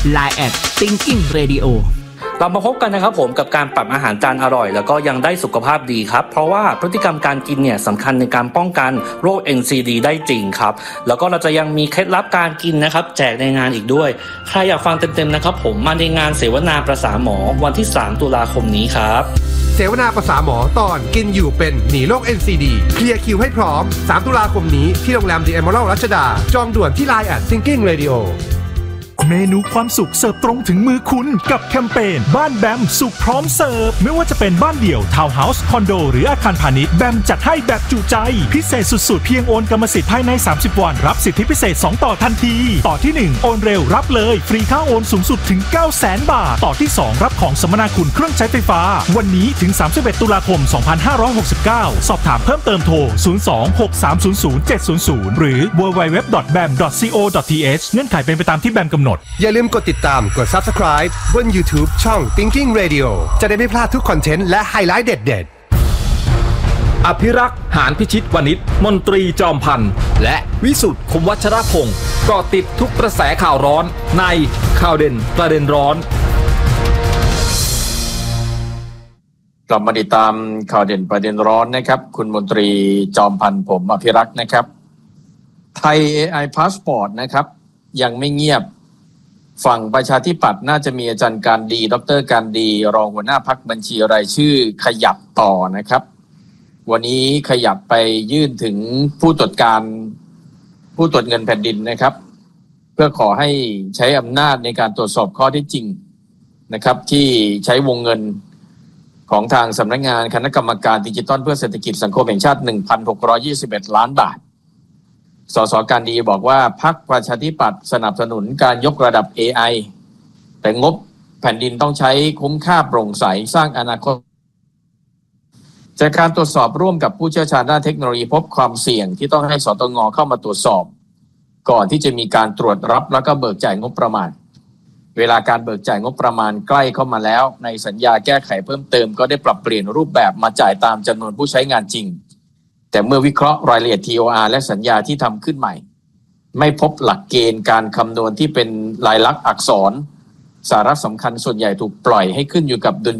Line @thinking radio เรามาพบกันนะครับผมกับการปรับอาหารจานอร่อยแล้วก็ยังได้สุขภาพดีครับเพราะว่าพฤติกรรมการกินเนี่ยสำคัญในการป้องกันโรค NCD ได้จริงครับแล้วก็เราจะยังมีเคล็ดลับการกินนะครับแจกในงานอีกด้วยใครอยากฟังเต็มๆนะครับผมมาในงานเสวนาประสาหมอวันที่3ตุลาคมนี้ครับเสวนาประสาหมอตอนกินอยู่เป็นหนีโรค NCD เคลียร์คิวให้พร้อม3ตุลาคมนี้ที่โรงแรม The Emerald รัชดาจองด่วนที่ Line @thinking radio เมนูความสุขเสิร์ฟตรงถึงมือคุณกับแคมเปญบ้านแบมสุขพร้อมเสิร์ฟไม่ว่าจะเป็นบ้านเดี่ยวทาวน์เฮาส์คอนโดหรืออาคารพาณิชย์แบมจัดให้แบบจุใจพิเศษสุดๆเพียงโอนกรรมสิทธิ์ภายใน30วันรับสิทธิพิเศษ2ต่อทันทีต่อที่1โอนเร็วรับเลยฟรีค่าโอนสูงสุดถึง 900,000 บาทต่อที่2รับของสมนาคุณเครื่องใช้ไฟฟ้าวันนี้ถึง31ตุลาคม2569สอบถามเพิ่มเติมโทร02-6300-700หรือ www.bam.co.th เงื่อนไขเป็นไปตามที่แบมกำหนดอย่าลืมกดติดตามกด Subscribe บน YouTube ช่อง Thinking Radio จะได้ไม่พลาดทุกคอนเทนต์และไฮไลท์เด็ดอภิรักษ์หานพิชิตวณิชมนตรีจอมพันธ์และวิสุทธิ์คมวัชรพงศ์เกาะติดทุกกระแสข่าวร้อนในข่าวเด่นประเด็นร้อนกลับมาติดตามข่าวเด่นประเด็นร้อนนะครับคุณมนตรีจอมพันธ์ผมอภิรักษ์นะครับไทย AI Passport นะครับยังไม่เงียบฝั่งประชาธิปัตย์น่าจะมีอาจารย์การดีดร.การดีรองหัวหน้าพรรคบัญชีรายชื่อขยับต่อนะครับวันนี้ขยับไปยื่นถึงผู้ตรวจเงินแผ่นดินนะครับเพื่อขอให้ใช้อำนาจในการตรวจสอบข้อเท็จจริงนะครับที่ใช้วงเงินของทางสำนักงานคณะกรรมการดิจิทัลเพื่อเศรษฐกิจสังคมแห่งชาติ 1,621 ล้านบาทสส.การดีบอกว่าพรรคประชาธิปัตย์สนับสนุนการยกระดับ AI แต่งบแผ่นดินต้องใช้คุ้มค่าโปร่งใสสร้างอนาคตจากการตรวจสอบร่วมกับผู้เชี่ยวชาญด้านเทคโนโลยีพบความเสี่ยงที่ต้องให้สตง.เข้ามาตรวจสอบก่อนที่จะมีการตรวจรับแล้วก็เบิกจ่ายงบประมาณเวลาการเบิกจ่ายงบประมาณใกล้เข้ามาแล้วในสัญญาแก้ไขเพิ่มเติมก็ได้ปรับเปลี่ยนรูปแบบมาจ่ายตามจำนวนผู้ใช้งานจริงแต่เมื่อวิเคราะห์รายละเอียด TOR และสัญญาที่ทำขึ้นใหม่ไม่พบหลักเกณฑ์การคำนวณที่เป็นลายลักษณ์อักษรสาระสำคัญส่วนใหญ่ถูกปล่อยให้ขึ้นอยู่กับดุล